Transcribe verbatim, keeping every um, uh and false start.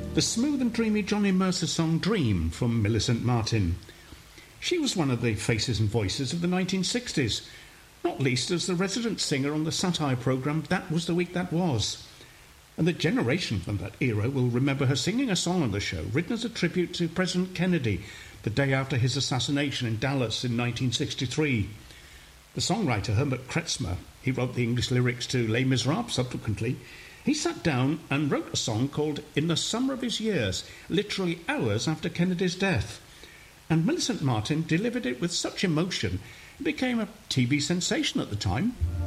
the smooth and dreamy Johnny Mercer song Dream from Millicent Martin. She was one of the faces and voices of the nineteen sixties, not least as the resident singer on the satire programme That Was the Week That Was. And the generation from that era will remember her singing a song on the show written as a tribute to President Kennedy the day after his assassination in Dallas in nineteen sixty-three. The songwriter Herbert Kretzmer, he wrote the English lyrics to Les Miserables subsequently, he sat down and wrote a song called In the Summer of His Years, literally hours after Kennedy's death. And Millicent Martin delivered it with such emotion, it became a T V sensation at the time.